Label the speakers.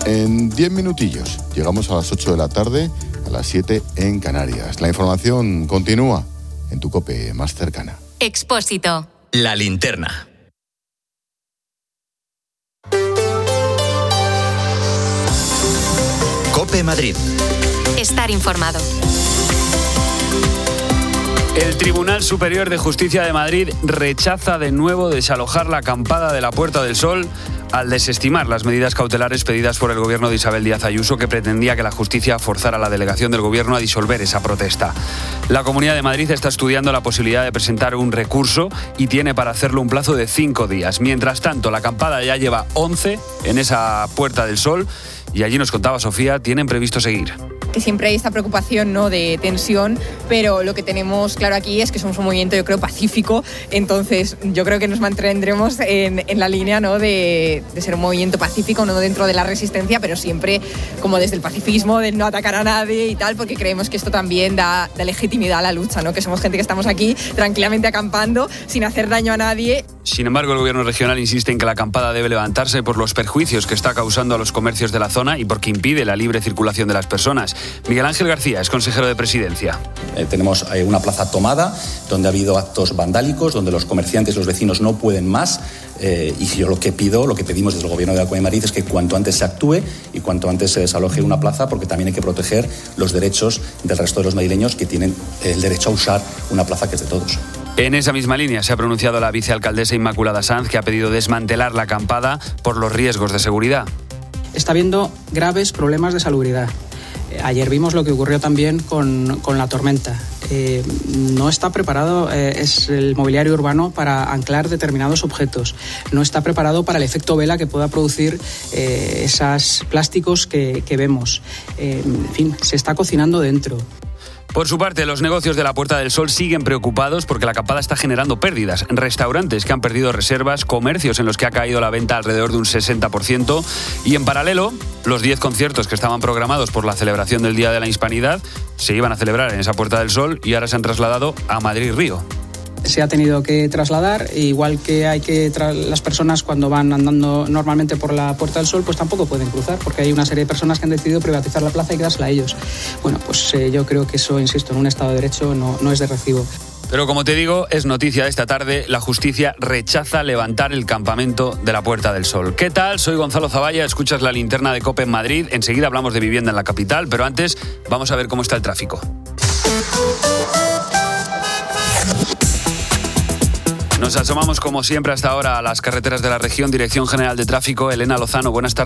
Speaker 1: En 10 minutillos llegamos a las 8 de la tarde, a las 7 en Canarias. La información continúa en tu COPE más cercana.
Speaker 2: Expósito.
Speaker 3: La linterna. COPE Madrid.
Speaker 2: Estar informado.
Speaker 4: El Tribunal Superior de Justicia de Madrid rechaza de nuevo desalojar la acampada de la Puerta del Sol al desestimar las medidas cautelares pedidas por el gobierno de Isabel Díaz Ayuso, que pretendía que la justicia forzara a la delegación del gobierno a disolver esa protesta. La Comunidad de Madrid está estudiando la posibilidad de presentar un recurso y tiene para hacerlo un plazo de 5 días. Mientras tanto, la acampada ya lleva 11 en esa Puerta del Sol y allí nos contaba Sofía, tienen previsto seguir.
Speaker 5: Que siempre hay esta preocupación, ¿no?, de tensión, pero lo que tenemos claro aquí es que somos un movimiento, yo creo, pacífico. Entonces yo creo que nos mantendremos en la línea, ¿no?, de ser un movimiento pacífico, no dentro de la resistencia, pero siempre como desde el pacifismo, de no atacar a nadie y tal, porque creemos que esto también da legitimidad a la lucha, ¿no?, que somos gente que estamos aquí tranquilamente acampando sin hacer daño a nadie.
Speaker 4: Sin embargo, el gobierno regional insiste en que la acampada debe levantarse por los perjuicios que está causando a los comercios de la zona y porque impide la libre circulación de las personas. Miguel Ángel García es consejero de Presidencia.
Speaker 6: Tenemos una plaza tomada, donde ha habido actos vandálicos, donde los comerciantes, los vecinos no pueden más. Y yo lo que pedimos desde el Gobierno de la Comunidad de Madrid es que cuanto antes se actúe y cuanto antes se desaloje una plaza, porque también hay que proteger los derechos del resto de los madrileños que tienen el derecho a usar una plaza que es de todos.
Speaker 4: En esa misma línea se ha pronunciado la vicealcaldesa Inmaculada Sanz, que ha pedido desmantelar la acampada por los riesgos de seguridad.
Speaker 7: Está habiendo graves problemas de salubridad. Ayer vimos lo que ocurrió también con la tormenta. No está preparado es el mobiliario urbano para anclar determinados objetos. No está preparado para el efecto vela que pueda producir esos plásticos que vemos. En fin, se está cocinando dentro.
Speaker 4: Por su parte, los negocios de la Puerta del Sol siguen preocupados porque la acampada está generando pérdidas. Restaurantes que han perdido reservas, comercios en los que ha caído la venta alrededor de un 60%. Y en paralelo, los 10 conciertos que estaban programados por la celebración del Día de la Hispanidad se iban a celebrar en esa Puerta del Sol y ahora se han trasladado a Madrid-Río.
Speaker 7: Se ha tenido que trasladar, igual que las personas cuando van andando normalmente por la Puerta del Sol, pues tampoco pueden cruzar, porque hay una serie de personas que han decidido privatizar la plaza y quedársela a ellos. Bueno, pues yo creo que eso, insisto, en un Estado de Derecho no es de recibo.
Speaker 4: Pero como te digo, es noticia de esta tarde, la justicia rechaza levantar el campamento de la Puerta del Sol. ¿Qué tal? Soy Gonzalo Zavalla, escuchas la linterna de COPE en Madrid. Enseguida hablamos de vivienda en la capital, pero antes vamos a ver cómo está el tráfico. Nos asomamos como siempre hasta ahora a las carreteras de la región. Dirección General de Tráfico, Elena Lozano, buenas tardes.